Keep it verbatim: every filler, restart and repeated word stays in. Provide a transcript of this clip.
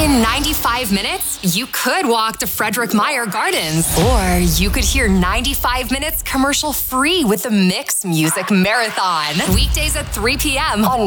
In ninety-five minutes, you could walk to Frederick Meyer Gardens, or you could hear ninety-five minutes commercial free with the Mix Music Marathon. Weekdays at three p.m. on